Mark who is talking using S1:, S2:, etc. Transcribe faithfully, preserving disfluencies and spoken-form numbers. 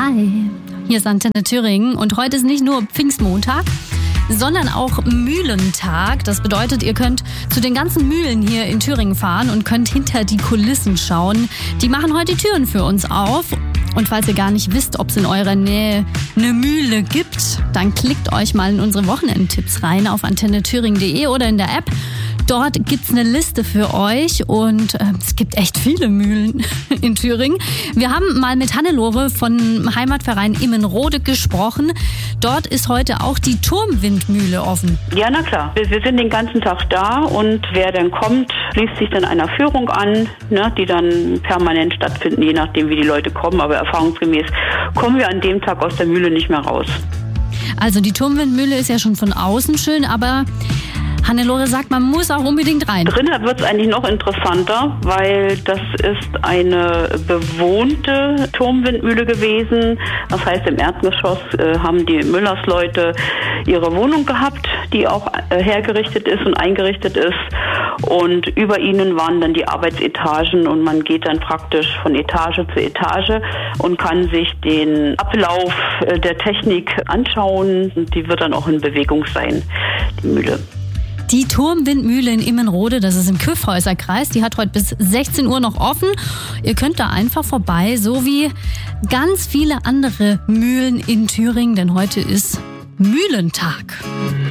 S1: Hi, hier ist Antenne Thüringen und heute ist nicht nur Pfingstmontag, sondern auch Mühlentag. Das bedeutet, ihr könnt zu den ganzen Mühlen hier in Thüringen fahren und könnt hinter die Kulissen schauen. Die machen heute die Türen für uns auf. Und falls ihr gar nicht wisst, ob es in eurer Nähe eine Mühle gibt, dann klickt euch mal in unsere Wochenendtipps rein auf antenne thüringen punkt de oder in der App. Dort gibt's eine Liste für euch und äh, es gibt echt viele Mühlen in Thüringen. Wir haben mal mit Hannelore von Heimatverein Immenrode gesprochen. Dort ist heute auch die Turmwindmühle offen.
S2: Ja, na klar. Wir, wir sind den ganzen Tag da und wer dann kommt, schließt sich dann einer Führung an, ne, die dann permanent stattfinden, je nachdem wie die Leute kommen. Aber erfahrungsgemäß kommen wir an dem Tag aus der Mühle nicht mehr raus.
S1: Also die Turmwindmühle ist ja schon von außen schön, aber Hannelore sagt, man muss auch unbedingt rein.
S2: Drinnen wird es eigentlich noch interessanter, weil das ist eine bewohnte Turmwindmühle gewesen. Das heißt, im Erdgeschoss äh, haben die Müllersleute ihre Wohnung gehabt, die auch äh, hergerichtet ist und eingerichtet ist. Und über ihnen waren dann die Arbeitsetagen und man geht dann praktisch von Etage zu Etage und kann sich den Ablauf äh, der Technik anschauen. Und die wird dann auch in Bewegung sein, die Mühle.
S1: Die Turmwindmühle in Immenrode, das ist im Kyffhäuserkreis, die hat heute bis sechzehn Uhr noch offen. Ihr könnt da einfach vorbei, so wie ganz viele andere Mühlen in Thüringen, denn heute ist Mühlentag.